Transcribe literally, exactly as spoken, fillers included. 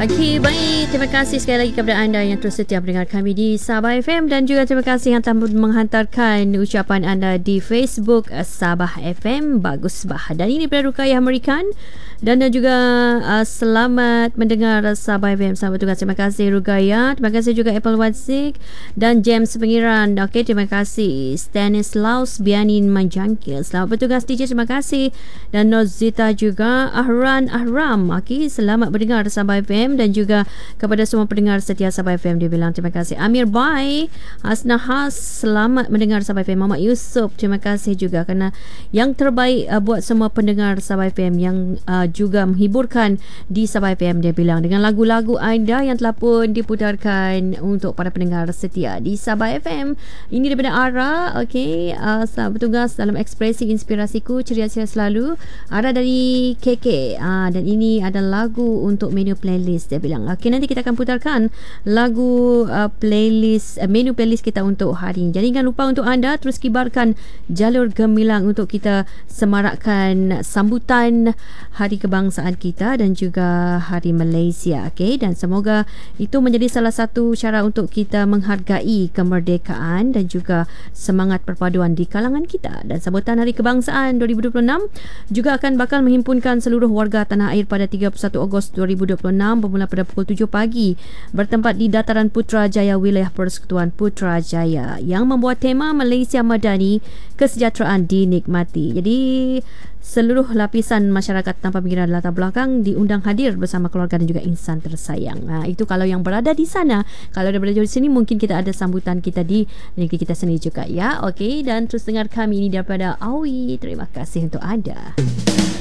Okey, baik. Terima kasih sekali lagi kepada anda yang terus setia mendengar kami di Sabah F M, dan juga terima kasih yang telah menghantarkan ucapan anda di Facebook Sabah F M. Bagus bah. Dan ini daripada Rukayah Amerikan. Dan dan juga uh, selamat mendengar Sabah F M. Selamat bertugas. Terima kasih Rukayah. Terima kasih juga Apple Wadsik dan James Pengiran. Okey, terima kasih Stanislaus Bianin Manjangkil. Selamat bertugas D J. Terima kasih. Dan Nozita juga. Ahran Ahram. Okey, selamat mendengar Sabah F M. Dan juga kepada semua pendengar setia Sabah F M, dia bilang terima kasih. Amir Bai, Hasna Has, selamat mendengar Sabah F M. Muhammad Yusof, terima kasih juga kerana yang terbaik uh, buat semua pendengar Sabah F M yang uh, juga menghiburkan di Sabah F M, dia bilang dengan lagu-lagu anda yang telah pun diputarkan untuk para pendengar setia di Sabah F M. Ini daripada Ara. Okey, uh, selamat bertugas dalam ekspresi inspirasiku, ceria-ceria selalu. Ara dari K K, uh, dan ini adalah lagu untuk menu playlist, dia bilang. Okey, nanti kita akan putarkan lagu uh, playlist uh, menu playlist kita untuk hari ini. Jadi jangan lupa untuk anda terus kibarkan jalur gemilang untuk kita semarakkan sambutan Hari Kebangsaan kita dan juga Hari Malaysia. Okey, dan semoga itu menjadi salah satu cara untuk kita menghargai kemerdekaan dan juga semangat perpaduan di kalangan kita. Dan sambutan Hari Kebangsaan dua ribu dua puluh enam juga akan bakal menghimpunkan seluruh warga tanah air pada tiga puluh satu Ogos dua ribu dua puluh enam bermula pada pukul tujuh pagi bertempat di Dataran Putrajaya, wilayah Persekutuan Putrajaya, yang membuat tema Malaysia Madani, kesejahteraan dinikmati. Jadi seluruh lapisan masyarakat tanpa pinggiran latar belakang diundang hadir bersama keluarga dan juga insan tersayang. Ha, itu kalau yang berada di sana. Kalau daripada jauh di sini mungkin kita ada sambutan kita di negeri kita sendiri juga ya. Okey, dan terus dengar kami ini daripada Awi. Terima kasih untuk anda.